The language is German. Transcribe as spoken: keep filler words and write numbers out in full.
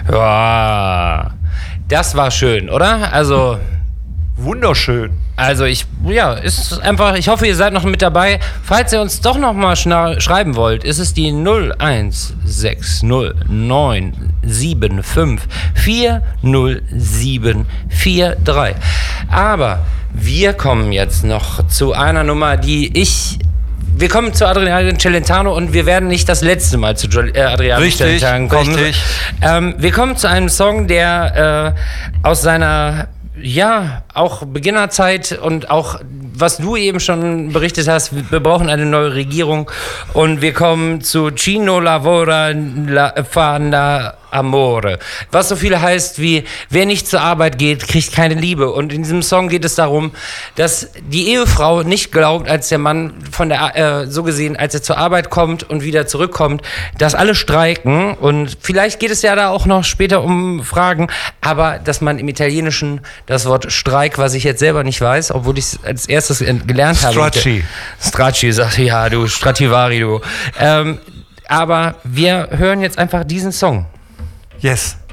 Ja, das war schön, oder? Also wunderschön. Also ich, ja, ist einfach, ich hoffe, ihr seid noch mit dabei. Falls ihr uns doch noch mal schna- schreiben wollt, ist es die null eins sechs null neun sieben fünf vier null sieben vier drei. Aber wir kommen jetzt noch zu einer Nummer, die ich... Wir kommen zu Adriano Celentano und wir werden nicht das letzte Mal zu äh, Adriano richtig, Celentano kommen. Richtig. Ähm, wir kommen zu einem Song, der äh, aus seiner... Ja, auch Beginnerzeit und auch, was du eben schon berichtet hast, wir brauchen eine neue Regierung und wir kommen zu Chino Lavora la, Fanda Amore, was so viel heißt wie, wer nicht zur Arbeit geht, kriegt keine Liebe. Und in diesem Song geht es darum, dass die Ehefrau nicht glaubt, als der Mann von der, äh, so gesehen, als er zur Arbeit kommt und wieder zurückkommt, dass alle streiken. Und vielleicht geht es ja da auch noch später um Fragen, aber dass man im Italienischen das Wort Streik, was ich jetzt selber nicht weiß, obwohl ich es als erstes gelernt habe. Stracci. Stracci, sagt ja, du Strativari, du. Ähm, aber wir hören jetzt einfach diesen Song. Yes.